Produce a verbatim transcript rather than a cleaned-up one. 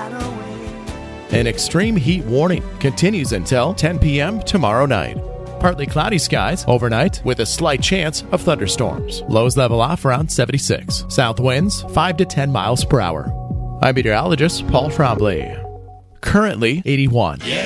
An extreme heat warning continues until ten p.m. tomorrow night. Partly cloudy skies overnight with a slight chance of thunderstorms. Lows level off around seventy-six. South winds five to ten miles per hour. I'm meteorologist Paul Trombley. Currently eighty-one. Yeah.